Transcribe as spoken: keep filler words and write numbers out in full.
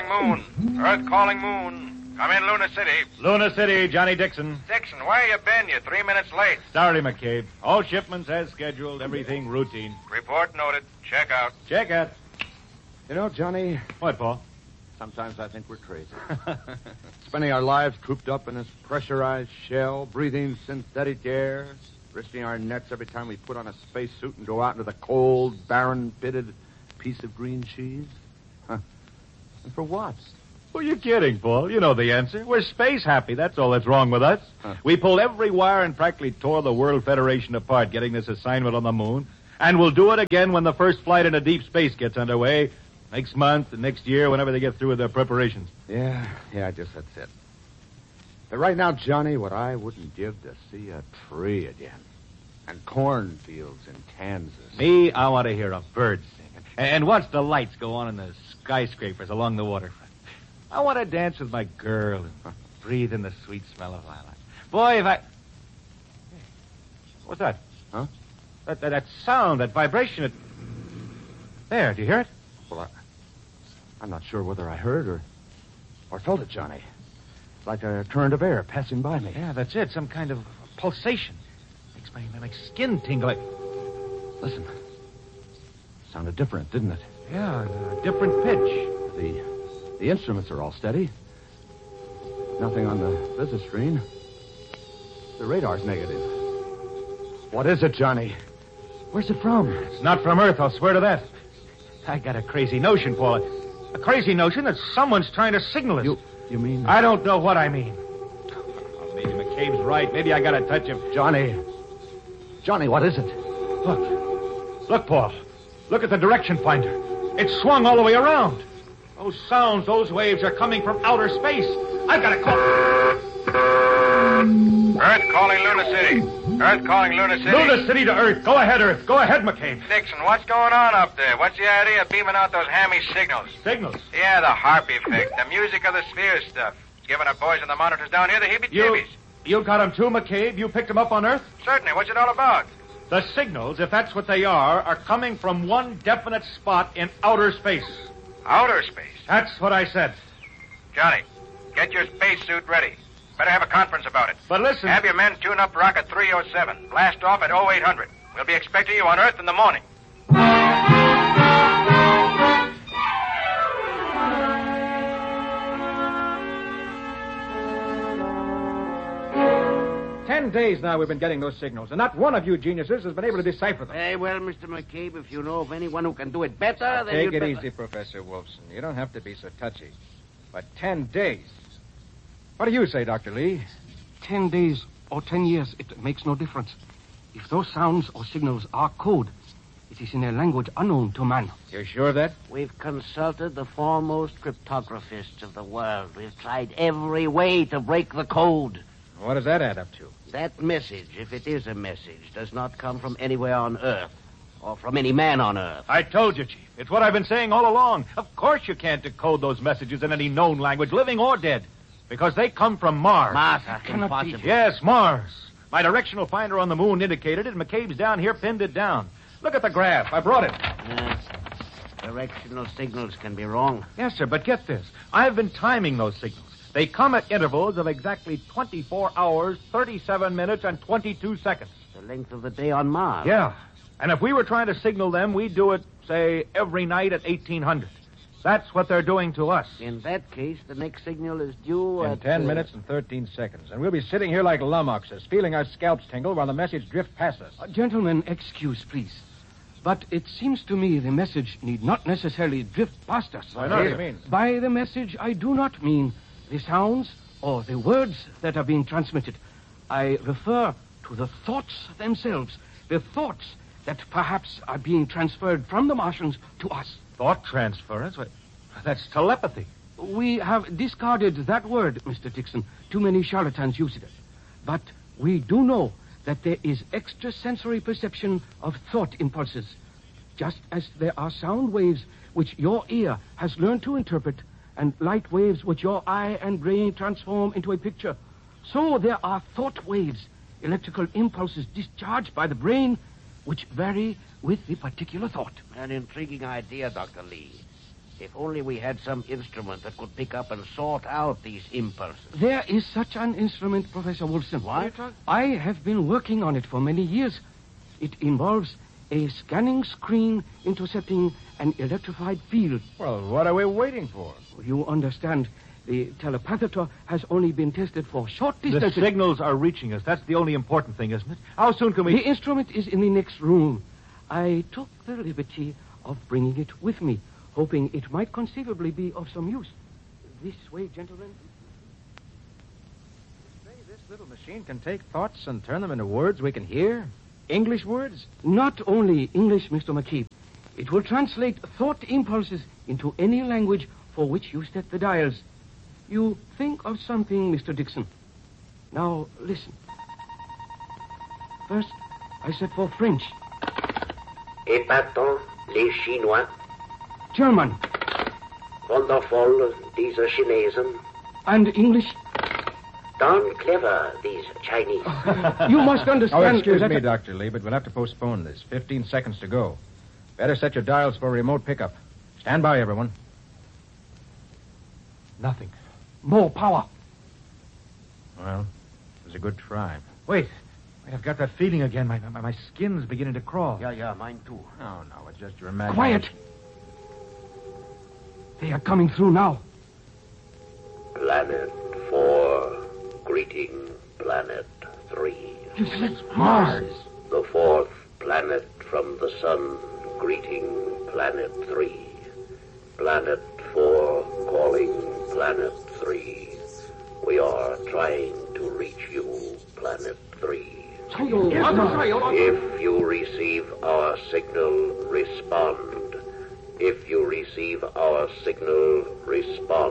calling moon. Earth calling moon. Come in, Luna City. Luna City, Johnny Dixon. Dixon, where you been? You're three minutes late. Sorry, McCabe. All shipments as scheduled. Everything routine. Report noted. Check out. Check out. You know, Johnny, What, Paul? sometimes I think we're crazy. Spending our lives cooped up in this pressurized shell, breathing synthetic air, risking our necks every time we put on a spacesuit and go out into the cold, barren, pitted piece of green cheese. Huh. And for what? Who are you kidding, Paul? You know the answer. We're space happy. That's all that's wrong with us. Huh. We pulled every wire and practically tore the World Federation apart getting this assignment on the moon. And we'll do it again when the first flight into deep space gets underway. Next month and next year, whenever they get through with their preparations. Yeah, yeah, I guess that's it. But right now, Johnny, what I wouldn't give to see a tree again. And cornfields in Kansas. Me, I want to hear a bird sing. And watch the lights go on in the skyscrapers along the waterfront. I want to dance with my girl and breathe in the sweet smell of lilac. Boy, if I... What's that? Huh? That, that, that sound, that vibration, it... There, do you hear it? Well, I, I'm not sure whether I heard or, or felt it, Johnny. It's like a current of air passing by me. Yeah, that's it. Some kind of pulsation. Makes my, my skin tingle. Like... Listen. Sounded different, didn't it? Yeah, a different pitch. The the instruments are all steady. Nothing on the visit screen. The radar's negative. What is it, Johnny? Where's it from? It's not from Earth, I'll swear to that. I got a crazy notion, Paul. A crazy notion that someone's trying to signal us. You you mean... I don't know what I mean. Oh, maybe McCabe's right. Maybe I got a touch of... Johnny. Johnny, what is it? Look. Look, Paul. Look at the direction finder. It's swung all the way around. Those sounds, those waves are coming from outer space. I've got to call... Earth calling Luna City. Earth calling Luna City. Luna City to Earth. Go ahead, Earth. Go ahead, McCabe. Dixon, what's going on up there? What's the idea of beaming out those hammy signals? Signals. Yeah, the harp effect. The music of the sphere stuff. Giving our boys on the monitors down here the You, heebie-jeebies. you got them too, McCabe? You picked them up on Earth? Certainly. What's it all about? The signals, if that's what they are, are coming from one definite spot in outer space. Outer space. That's what I said. Johnny, get your spacesuit ready. Better have a conference about it. But listen... Have your men tune up Rocket three oh seven. Blast off at oh eight hundred. We'll be expecting you on Earth in the morning. Ten days now we've been getting those signals, and not one of you geniuses has been able to decipher them. Very well, Mister McCabe, if you know of anyone who can do it better, then Take you'd it better... easy, Professor Wolfson. You don't have to be so touchy. But ten days. What do you say, Doctor Lee? Ten days or ten years, it makes no difference. If those sounds or signals are code, it is in a language unknown to man. You're sure of that? We've consulted the foremost cryptographists of the world. We've tried every way to break the code. What does that add up to? That message, if it is a message, does not come from anywhere on Earth, or from any man on Earth. I told you, Chief. It's what I've been saying all along. Of course you can't decode those messages in any known language, living or dead, because they come from Mars. Mars, cannot be. impossible. Yes, Mars. My directional finder on the moon indicated it, and McCabe's down here pinned it down. Look at the graph. I brought it. Yes. Directional signals can be wrong. Yes, sir, but get this. I've been timing those signals. They come at intervals of exactly twenty-four hours, thirty-seven minutes, and twenty-two seconds. The length of the day on Mars. Yeah. And if we were trying to signal them, we'd do it, say, every night at eighteen hundred. That's what they're doing to us. In that case, the next signal is due In at... ten uh, minutes and thirteen seconds. And we'll be sitting here like lummoxes, feeling our scalps tingle while the message drifts past us. Uh, gentlemen, excuse, please. But it seems to me the message need not necessarily drift past us. Why not? What do you mean? By the message, I do not mean the sounds or the words that are being transmitted. I refer to the thoughts themselves, the thoughts that perhaps are being transferred from the Martians to us. Thought transference? What? That's telepathy. We have discarded that word, Mister Dixon. Too many charlatans use it. But we do know that there is extrasensory perception of thought impulses, just as there are sound waves which your ear has learned to interpret and light waves which your eye and brain transform into a picture. So there are thought waves, electrical impulses discharged by the brain, which vary with the particular thought. An intriguing idea, Doctor Lee. If only we had some instrument that could pick up and sort out these impulses. There is such an instrument, Professor Wilson. What? I have been working on it for many years. It involves a scanning screen intercepting an electrified field. Well, what are we waiting for? You understand, the telepathator has only been tested for short The distances. signals are reaching us. That's the only important thing, isn't it? How soon can we... The instrument is in the next room. I took the liberty of bringing it with me, hoping it might conceivably be of some use. This way, gentlemen. Say, this little machine can take thoughts and turn them into words we can hear? English words? Not only English, Mister McKeep. It will translate thought impulses into any language for which you set the dials. You think of something, Mister Dixon. Now, listen. First, I set for French. Épatant, les Chinois. German. Wonderful, diese Chinesen. And English. Darn clever, these Chinese. You must understand... Oh, excuse that- me, Doctor Lee, but we'll have to postpone this. Fifteen seconds to go. Better set your dials for remote pickup. Stand by, everyone. Nothing. More power. Well, it was a good try. Wait. I've got that feeling again. My, my, my skin's beginning to crawl. Yeah, yeah, mine too. No, no, it's just your imagination. Quiet. They are coming through now. Planet four, greeting planet three. It's Mars. The fourth planet from the sun, greeting planet three. Planet four calling planet three. We are trying to reach you, planet three. If you receive our signal, respond. If you receive our signal, respond.